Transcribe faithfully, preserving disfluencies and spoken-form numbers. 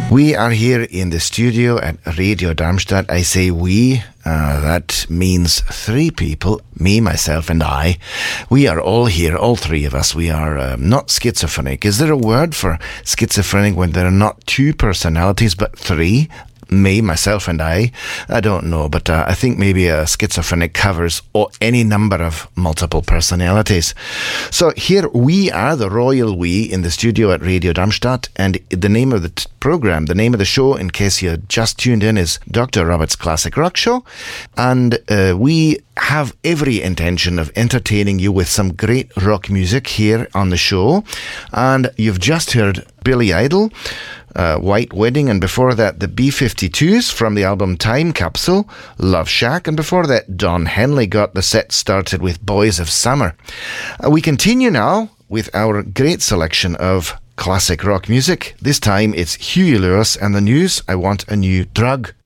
We are here in the studio at Radio Darmstadt. I say we, uh, that means three people, me, myself and I. We are all here, all three of us. We are uh, not schizophrenic. Is there a word for schizophrenic when there are not two personalities but three? Me, myself and I. I don't know, but uh, I think maybe a schizophrenic covers or any number of multiple personalities. So here we are, the royal we, in the studio at Radio Darmstadt, and the name of the t- program, the name of the show, in case you just tuned in, is Doctor Robert's Classic Rock Show, and uh, we have every intention of entertaining you with some great rock music here on the show. And you've just heard Billy Idol, Uh, White Wedding, and before that the B fifty-twos from the album Time Capsule, Love Shack, and before that Don Henley got the set started with Boys of Summer. Uh, we continue now with our great selection of classic rock music. This time it's Huey Lewis and the News, I Want a New Drug.